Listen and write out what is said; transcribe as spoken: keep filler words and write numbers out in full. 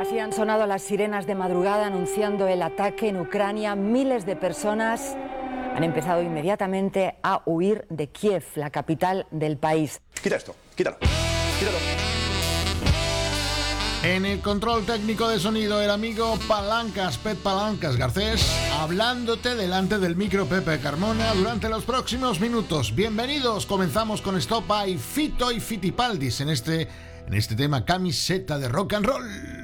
Así han sonado las sirenas de madrugada anunciando el ataque en Ucrania. Miles de personas han empezado inmediatamente a huir de Kiev, la capital del país. Quita esto, quítalo, quítalo. En el control técnico de sonido, el amigo Palancas, Pet Palancas Garcés, hablándote delante del micro Pepe Carmona durante los próximos minutos. Bienvenidos, comenzamos con Stop by Fito y Fitipaldis en este, en este tema camiseta de rock and roll.